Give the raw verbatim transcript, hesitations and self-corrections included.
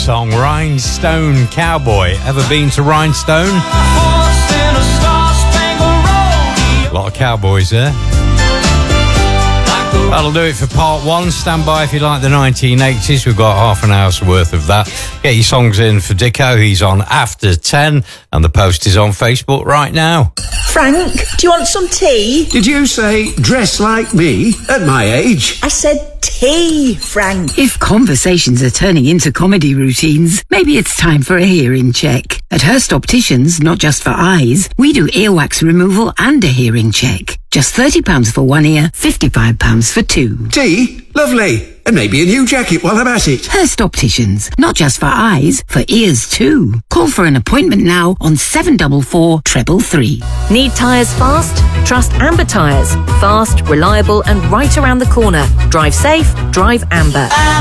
song, Rhinestone Cowboy. Ever been to Rhinestone? A lot of cowboys there. That'll do it for part one. Stand by if you like the nineteen eighties. We've got half an hour's worth of that. Get your songs in for Dicko. He's on after ten, and the post is on Facebook right now. Frank, do you want some tea? Did you say dress like me at my age? I said tea, Frank. If conversations are turning into comedy routines, maybe it's time for a hearing check. At Hurst Opticians, not just for eyes, we do earwax removal and a hearing check. Just thirty pounds for one ear, fifty-five pounds for two. Tea? Lovely. And maybe a new jacket while I'm at it. Hurst Opticians, not just for eyes, for ears too. Call for an appointment now on seven four four, three three three. Need tyres fast? Trust Amber Tyres. Fast, reliable and right around the corner. Drive safe, drive Amber.